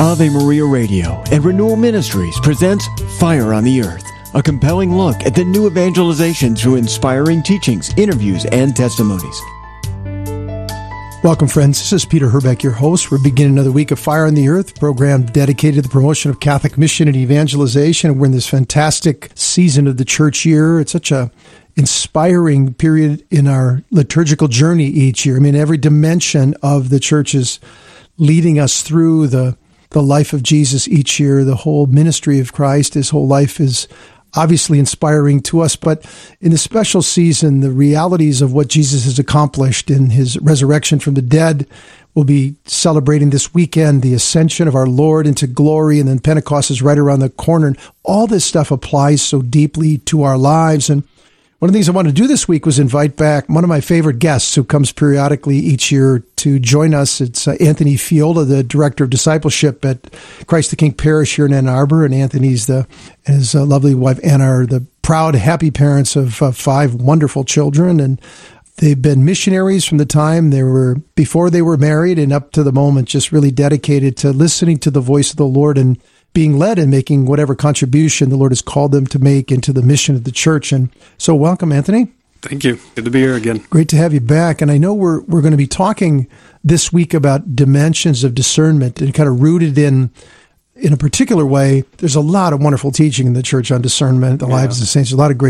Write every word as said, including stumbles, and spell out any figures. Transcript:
Ave Maria Radio and Renewal Ministries presents Fire on the Earth, a compelling look at the new evangelization through inspiring teachings, interviews, and testimonies. Welcome, friends. This is Peter Herbeck, your host. We're beginning another week of Fire on the Earth, a program dedicated to the promotion of Catholic mission and evangelization. We're in this fantastic season of the church year. It's such a inspiring period in our liturgical journey each year. I mean, every dimension of the church is leading us through the, the life of Jesus each year. The whole ministry of Christ, his whole life is obviously inspiring to us, but in this special season, the realities of what Jesus has accomplished in his resurrection from the dead. We'll be celebrating this weekend the ascension of our Lord into glory, and then Pentecost is right around the corner. And all this stuff applies so deeply to our lives. And one of the things I wanted to do this week was invite back one of my favorite guests who comes periodically each year to join us. It's uh, Anthony Fiola, the Director of Discipleship at Christ the King Parish here in Ann Arbor. And Anthony's the and his uh, lovely wife, Anna, are the proud, happy parents of uh, five wonderful children. And they've been missionaries from the time they were, before they were married and up to the moment, just really dedicated to listening to the voice of the Lord and being led and making whatever contribution the Lord has called them to make into the mission of the church. And so welcome, Anthony. Thank you. Good to be here again. Great to have you back. And I know we're we're going to be talking this week about dimensions of discernment and kind of rooted in in a particular way. There's a lot of wonderful teaching in the church on discernment, the yeah. lives of the saints. There's a lot of great